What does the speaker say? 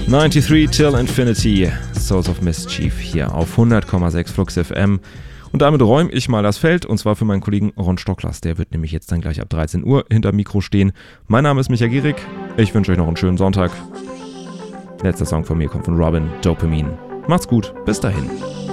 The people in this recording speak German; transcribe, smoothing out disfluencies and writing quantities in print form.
93 Till Infinity, Souls of Mischief hier auf 100,6 Flux FM. Und damit räume ich mal das Feld, und zwar für meinen Kollegen Ron Stocklers. Der wird nämlich jetzt dann gleich ab 13 Uhr hinter Mikro stehen. Mein Name ist Michael Gierig. Ich wünsche euch noch einen schönen Sonntag. Letzter Song von mir kommt von Robin, Dopamine. Macht's gut, bis dahin.